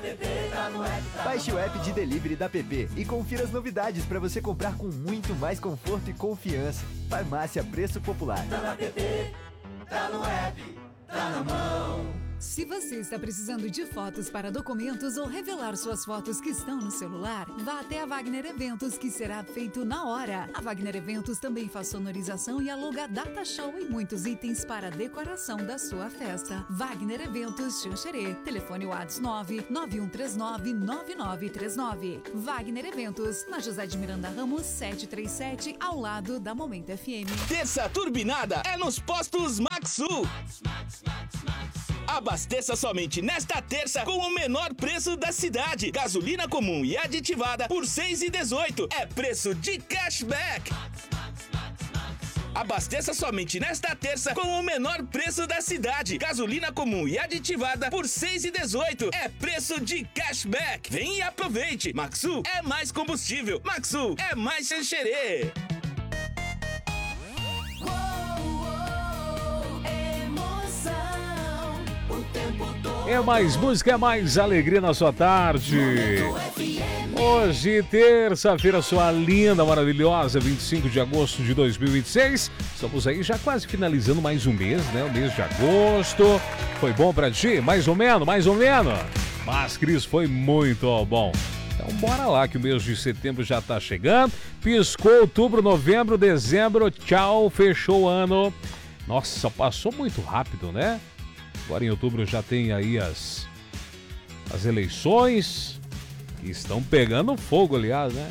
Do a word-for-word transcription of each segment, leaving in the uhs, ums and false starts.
Baixe o app de delivery da P P e confira as novidades para você comprar com muito mais conforto e confiança. Farmácia Preço Popular. Tá na P P, tá no app, tá na mão. Se você está precisando de fotos para documentos ou revelar suas fotos que estão no celular, vá até a Wagner Eventos, que será feito na hora. A Wagner Eventos também faz sonorização e aluga data show e muitos itens para a decoração da sua festa. Wagner Eventos Xanxerê. Telefone WhatsApp nove nove um três nove nove nove três nove. Wagner Eventos, na José de Miranda Ramos setecentos e trinta e sete, ao lado da Momento F M. Terça turbinada é nos postos Maxu. Abasteça somente nesta terça com o menor preço da cidade. Gasolina comum e aditivada por seis reais e dezoito centavos. É preço de cashback. Abasteça somente nesta terça com o menor preço da cidade. Gasolina comum e aditivada por seis reais e dezoito centavos. É preço de cashback. Vem e aproveite. Maxu é mais combustível. Maxu é mais Xanxerê. É mais música, é mais alegria na sua tarde. Hoje, terça-feira, sua linda, maravilhosa, vinte e cinco de agosto de dois mil e vinte e seis. Estamos aí já quase finalizando mais um mês, né? O mês de agosto. Foi bom pra ti? Mais ou menos, mais ou menos. Mas, Cris, foi muito bom. Então, bora lá que o mês de setembro já tá chegando. Piscou outubro, novembro, dezembro. Tchau, fechou o ano. Nossa, passou muito rápido, né? Agora em outubro já tem aí as, as eleições, que estão pegando fogo, aliás, né?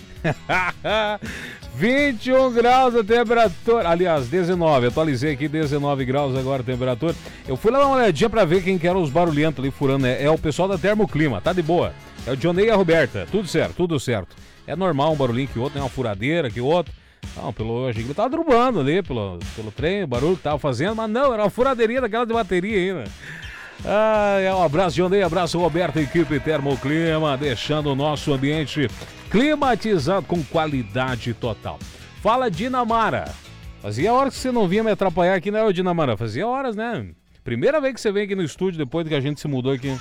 vinte e um graus a temperatura, aliás, dezenove, atualizei aqui, dezenove graus agora a temperatura. Eu fui lá dar uma olhadinha pra ver quem que eram os barulhentos ali furando, né? É o pessoal da Termoclima, tá de boa. É o Johnny e a Roberta, tudo certo, tudo certo. É normal um barulhinho que o outro, né? Uma furadeira que o outro. Não, pelo, achei que ele tava derrubando ali, pelo, pelo trem, o barulho que tava fazendo, mas não, era uma furadeirinha daquela de bateria ainda. Ah, é um abraço, Johnny, abraço, Roberto, equipe Termoclima, deixando o nosso ambiente climatizado com qualidade total. Fala, Dinamara. Fazia horas que você não vinha me atrapalhar aqui, né, Dinamara? Fazia horas, né? Primeira vez que você vem aqui no estúdio depois que a gente se mudou aqui.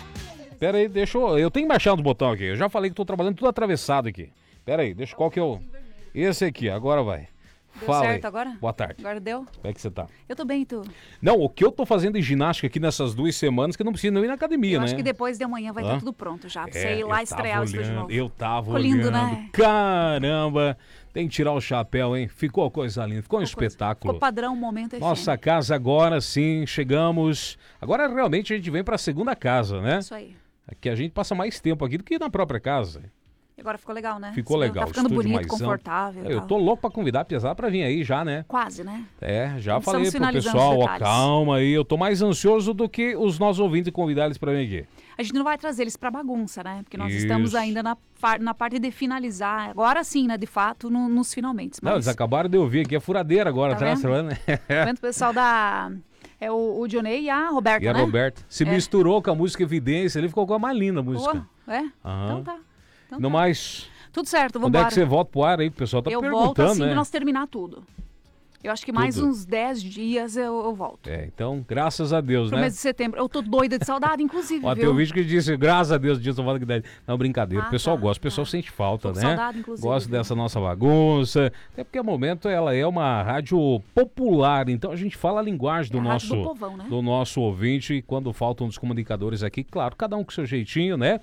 Pera aí, deixa eu... Eu tenho que baixar uns botões aqui. Eu já falei que tô trabalhando tudo atravessado aqui. Pera aí, deixa qual que eu... Esse aqui, agora vai. Deu Fala certo aí. agora? Boa tarde. Agora deu? Como é que você tá? Eu tô bem, e tu? Não, o que eu tô fazendo de ginástica aqui nessas duas semanas, que não precisa nem ir na academia, eu né? acho que depois de amanhã vai estar tudo pronto já. Pra você ir lá e estrear isso de novo. Eu tava Ficou olhando. lindo, né? Caramba! Tem que tirar o chapéu, hein? Ficou coisa linda. Ficou um Ficou espetáculo. Ficou padrão, momento F M. Nossa casa agora sim, chegamos. Agora realmente a gente vem pra segunda casa, né? Isso aí. Aqui a gente passa mais tempo aqui do que na própria casa. E agora ficou legal, né? Ficou Você legal. Tá ficando Estúdio bonito, maisão. confortável. Eu tal. tô louco pra convidar a pesada pra vir aí já, né? Quase, né? É, já Estamos falei pro finalizando pessoal, os ó, detalhes. calma aí, eu tô mais ansioso do que os nossos ouvintes convidar eles pra vir aqui. A gente não vai trazer eles pra bagunça, né? Porque nós Isso. estamos ainda na, par- na parte de finalizar. Agora sim, né? De fato, no- nos finalmente. Não, eles Mas, acabaram de ouvir aqui, é furadeira agora, Tá atrás, vendo? né? tá vendo o pessoal da... É o, o Johnny e a Roberta, E a né? Roberta. Se É. misturou com a música Evidência, ele ficou com a mais linda a música. Boa, é? Aham. Então tá. Então No tá. mais, Tudo certo, vamos quando é embora. que você volta pro ar aí? O pessoal tá eu perguntando, volto assim né? que nós terminar tudo. Eu acho que mais Tudo. uns dez dias eu, eu volto. É, então, graças a Deus, Pro né? mês de setembro. Eu tô doida de saudade, inclusive, Ó, viu? tem um vídeo que disse, graças a Deus, disso eu falo que dá. Não, brincadeira. Ah, o pessoal tá, gosta, o pessoal tá. sente falta, Tô com né? saudade, inclusive, Gosta viu? dessa nossa bagunça. Até porque, ao momento, ela é uma rádio popular. Então, a gente fala a linguagem do É a nosso rádio do povão, né? do nosso ouvinte. E quando faltam os comunicadores aqui, claro, cada um com seu jeitinho, né?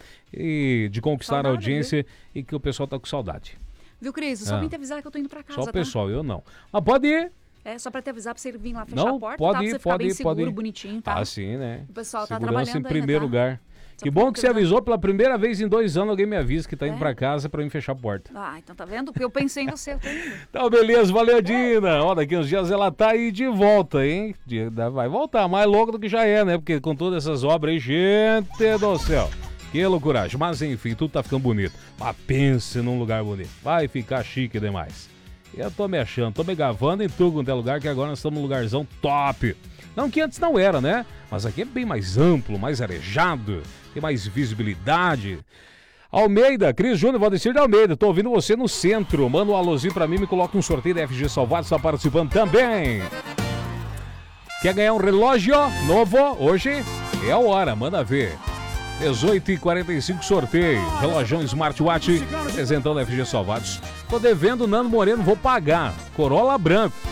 E de conquistar Saudade, a audiência e que o pessoal tá com saudade. Viu, Cris? Só Ah. vim te avisar que eu tô indo pra casa, Só o tá? pessoal, eu não. Mas pode ir. É, só pra te avisar pra você vir lá fechar Não, a porta, pode tá? Pra ir, você ficar pode bem ir, pode seguro, ir. bonitinho, tá? Ah, sim, né? O pessoal tá Segurança trabalhando em primeiro ainda, tá? lugar. Só Que pra bom que você avisar. avisou pela primeira vez em dois anos, alguém me avisa que tá indo É. pra casa pra me fechar a porta. Ah, então tá vendo? Porque eu pensei em você, eu tô indo. Então, beleza, valeu, Dina. Ó, daqui uns dias ela tá aí de volta, hein? De- da- Vai voltar, mais louco do que já é, né? Porque com todas essas obras aí, gente do céu. Que loucuragem. Mas enfim, tudo tá ficando bonito. Mas pense num lugar bonito. Vai ficar chique demais. Eu tô me achando, tô me gravando em tudo quanto é lugar, que agora nós estamos num lugarzão top. Não que antes não era, né? Mas aqui é bem mais amplo, mais arejado, tem mais visibilidade. Almeida, Cris Júnior, Valdecir de Almeida, tô ouvindo você no centro. Manda um alôzinho pra mim, me coloca um sorteio da F G Salvado, está participando também. Quer ganhar um relógio novo? Hoje é a hora, manda ver. dezoito e quarenta e cinco, sorteio. Relojão Smartwatch, representando a F G Salvados. Tô devendo Nando Moreno, vou pagar. Corolla branco.